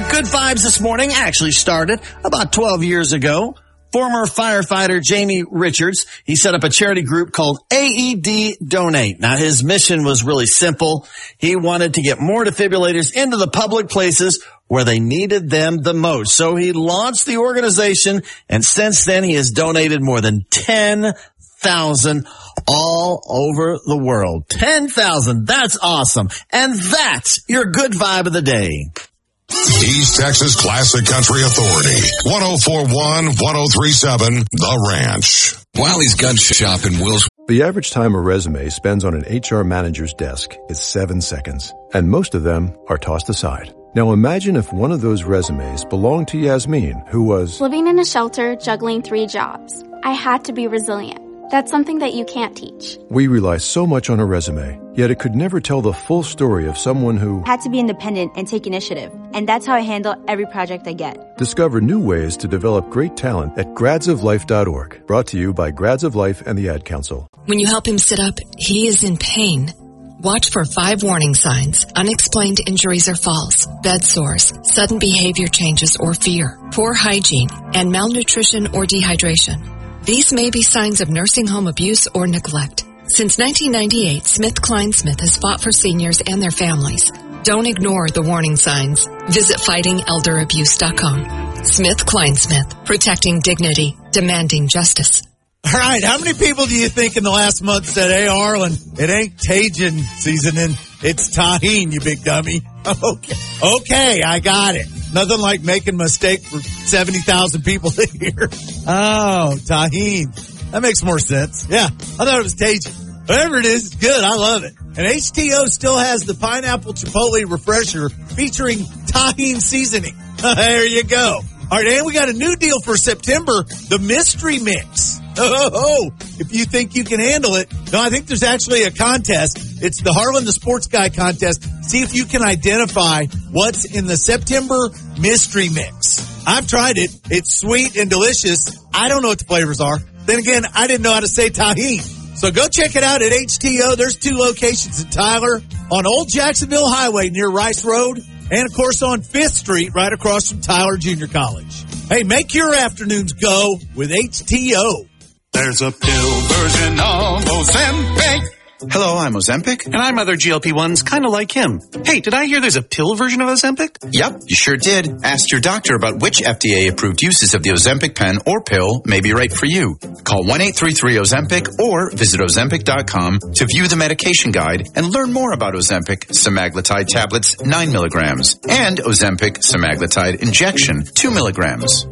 Good Vibes this morning actually started about 12 years ago. Former firefighter Jamie Richards, he set up a charity group called AED Donate. Now, his mission was really simple. He wanted to get more defibrillators into the public places where they needed them the most. So he launched the organization, and since then he has donated more than 10,000 all over the world. 10,000. That's awesome. And that's your good vibe of the day. East Texas Classic Country Authority. 104.1, 103.7, The Ranch. Wiley's Gun Shop in Wills. The average time a resume spends on an HR manager's desk is 7 seconds, and most of them are tossed aside. Now imagine if one of those resumes belonged to Yasmin, who was living in a shelter, juggling 3 jobs. I had to be resilient. That's something that you can't teach. We rely so much on a resume, yet it could never tell the full story of someone who had to be independent and take initiative. And that's how I handle every project I get. Discover new ways to develop great talent at gradsoflife.org. Brought to you by Grads of Life and the Ad Council. When you help him sit up, he is in pain. Watch for 5 warning signs: unexplained injuries or falls, bed sores, sudden behavior changes or fear, poor hygiene, and malnutrition or dehydration. These may be signs of nursing home abuse or neglect. Since 1998, SmithKline Smith has fought for seniors and their families. Don't ignore the warning signs. Visit fightingelderabuse.com. SmithKline Smith, protecting dignity, demanding justice. All right, how many people do you think in the last month said, "Hey, Arlen, it ain't Cajun seasoning, it's tahine, you big dummy"? Okay, I got it. Nothing like making a mistake for 70,000 people to hear. Oh, tahine. That makes more sense. Yeah, I thought it was Cajun. Whatever it is, it's good. I love it. And HTO still has the Pineapple Chipotle Refresher featuring tahine seasoning. There you go. All right, and we got a new deal for September, the Mystery Mix. If you think you can handle it. No, I think there's actually a contest. It's the Harlan the Sports Guy contest. See if you can identify what's in the September Mystery Mix. I've tried it. It's sweet and delicious. I don't know what the flavors are. Then again, I didn't know how to say tahine. So go check it out at HTO. There's 2 locations in Tyler, on Old Jacksonville Highway near Rice Road, and of course on 5th Street right across from Tyler Junior College. Hey, make your afternoons go with HTO. There's a pill version of Ozempic. Hello, I'm Ozempic. And I'm other GLP-1s kind of like him. Hey, did I hear there's a pill version of Ozempic? Yep, you sure did. Ask your doctor about which FDA-approved uses of the Ozempic pen or pill may be right for you. Call 1-833-OZEMPIC or visit Ozempic.com to view the medication guide and learn more about Ozempic semaglutide tablets 9 milligrams and Ozempic semaglutide injection 2 milligrams.